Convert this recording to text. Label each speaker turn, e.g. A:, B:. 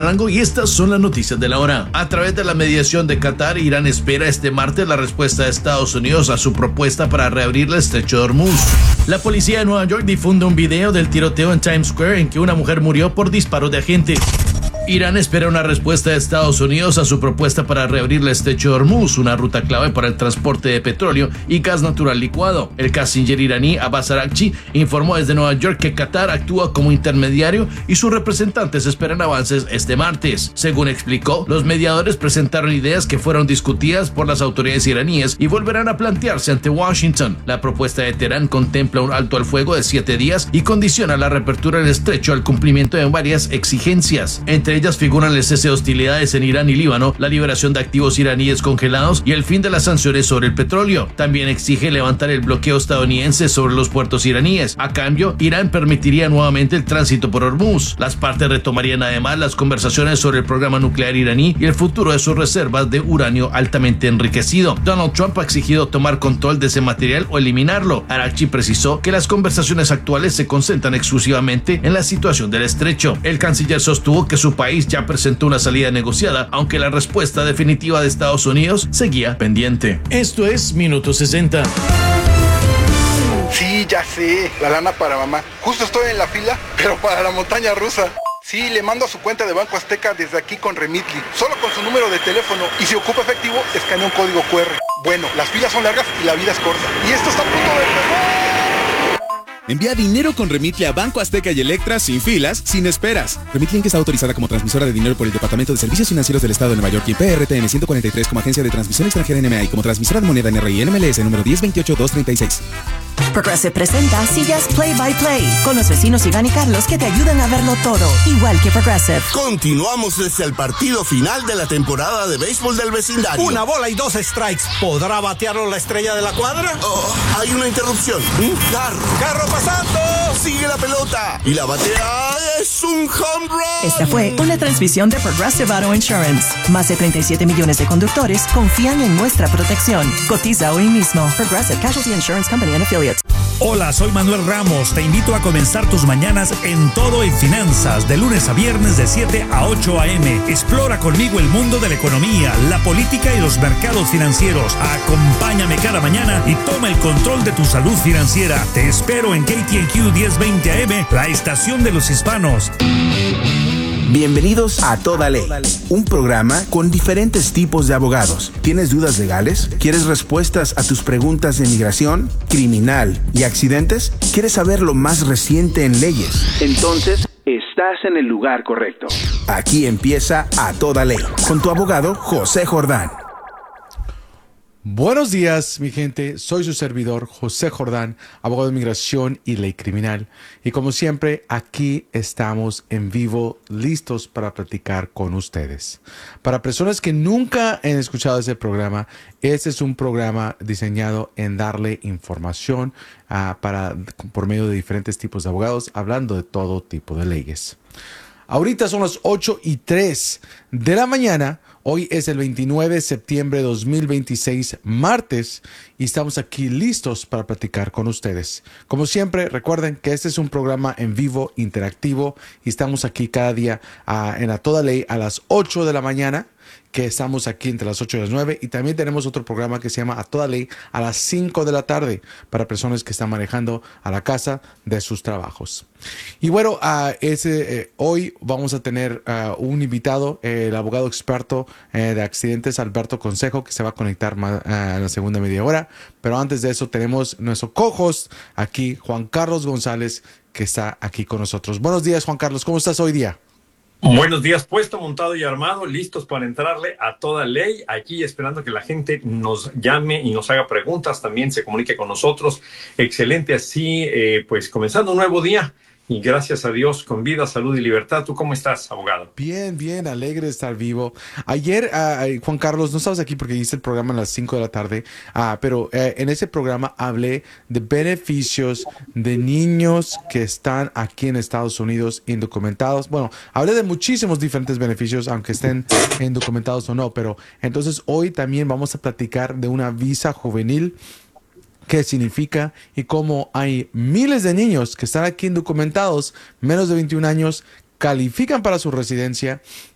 A: rango y estas son las noticias de la hora. A través de la mediación de Qatar, Irán espera este martes la respuesta de Estados Unidos a su propuesta para reabrir el estrecho de Hormuz. La policía de Nueva York difunde un video del tiroteo en Times Square en que una mujer murió por disparos de agente. Irán espera una respuesta de Estados Unidos a su propuesta para reabrir el estrecho de Hormuz, una ruta clave para el transporte de petróleo y gas natural licuado. El canciller iraní Abbas Araghchi informó desde Nueva York que Qatar actúa como intermediario y sus representantes esperan avances este martes. Según explicó, los mediadores presentaron ideas que fueron discutidas por las autoridades iraníes y volverán a plantearse ante Washington. La propuesta de Teherán contempla un alto al fuego de 7 días y condiciona la reapertura del estrecho al cumplimiento de varias exigencias. Entre ellas figuran el cese de hostilidades en Irán y Líbano, la liberación de activos iraníes congelados y el fin de las sanciones sobre el petróleo. También exige levantar el bloqueo estadounidense sobre los puertos iraníes. A cambio, Irán permitiría nuevamente el tránsito por Hormuz. Las partes retomarían además las conversaciones sobre el programa nuclear iraní y el futuro de sus reservas de uranio altamente enriquecido. Donald Trump ha exigido tomar control de ese material o eliminarlo. Araghchi precisó que las conversaciones actuales se concentran exclusivamente en la situación del estrecho. El canciller sostuvo que su país ya presentó una salida negociada, aunque la respuesta definitiva de Estados Unidos seguía pendiente. Esto es Minuto 60.
B: Sí, ya sé, la lana para mamá. Justo estoy en la fila, pero para la montaña rusa. Sí, le mando a su cuenta de Banco Azteca desde aquí con Remitly, solo con su número de teléfono, y si ocupa efectivo, escanea un código QR. Bueno, las filas son largas y la vida es corta. Y esto está a punto de empezar.
C: Envía dinero con Remitly a Banco Azteca y Electra sin filas, sin esperas. Remitly Inc. está autorizada como transmisora de dinero por el Departamento de Servicios Financieros del Estado de Nueva York y PRTN 143 como agencia de transmisión extranjera NMA y como transmisora de moneda NRI NMLS número 1028236.
D: Progressive presenta Sillas Play by Play con los vecinos Iván y Carlos que te ayudan a verlo todo, igual que Progressive.
E: Continuamos desde el partido final de la temporada de béisbol del vecindario.
F: Una bola y 2 strikes. ¿Podrá batearlo la estrella de la cuadra?
E: Oh, hay una interrupción. Un carro.
F: ¡Carro pasando!
E: Sigue la pelota. Y la batea es un home run.
D: Esta fue una transmisión de Progressive Auto Insurance. Más de 37 millones de conductores confían en nuestra protección. Cotiza hoy mismo. Progressive Casualty Insurance Company and Affiliates.
G: Hola, soy Manuel Ramos. Te invito a comenzar tus mañanas en Todo en Finanzas, de lunes a viernes de 7 a 8 a.m. Explora conmigo el mundo de la economía, la política y los mercados financieros. Acompáñame cada mañana y toma el control de tu salud financiera. Te espero en KTNQ 1020 AM, la estación de los hispanos.
H: Bienvenidos a Toda Ley, un programa con diferentes tipos de abogados. ¿Tienes dudas legales? ¿Quieres respuestas a tus preguntas de migración, criminal y accidentes? ¿Quieres saber lo más reciente en leyes? Entonces, estás en el lugar correcto. Aquí empieza A Toda Ley, con tu abogado José Jordán.
I: Buenos días, mi gente. Soy su servidor, José Jordán, abogado de inmigración y ley criminal. Y como siempre, aquí estamos en vivo, listos para platicar con ustedes. Para personas que nunca han escuchado ese programa, este es un programa diseñado en darle información por medio de diferentes tipos de abogados, hablando de todo tipo de leyes. Ahorita son las 8:03 de la mañana. Hoy es el 29 de septiembre de 2026, martes, y estamos aquí listos para platicar con ustedes. Como siempre, recuerden que este es un programa en vivo, interactivo, y estamos aquí cada día en A Toda Ley a las 8 de la mañana, que estamos aquí entre las 8 y las 9, y también tenemos otro programa que se llama A Toda Ley a las 5 de la tarde para personas que están manejando a la casa de sus trabajos. Y bueno, hoy vamos a tener un invitado, el abogado experto de accidentes Alberto Consejo, que se va a conectar en la segunda media hora. Pero antes de eso tenemos nuestro co-host aquí, Juan Carlos González, que está aquí con nosotros. Buenos días, Juan Carlos, ¿cómo estás hoy día?
J: Buenos días, puesto, montado y armado, listos para entrarle a toda ley, aquí esperando que la gente nos llame y nos haga preguntas, también se comunique con nosotros. Excelente, así pues comenzando un nuevo día y gracias a Dios con vida, salud y libertad. ¿Tú cómo estás, abogado?
I: Bien, bien, alegre de estar vivo. Ayer, Juan Carlos, no estabas aquí porque hice el programa a las 5 de la tarde, pero en ese programa hablé de beneficios de niños que están aquí en Estados Unidos indocumentados. Bueno, hablé de muchísimos diferentes beneficios, aunque estén indocumentados o no, pero entonces hoy también vamos a platicar de una visa juvenil, qué significa y cómo hay miles de niños que están aquí indocumentados, menos de 21 años, califican para su residencia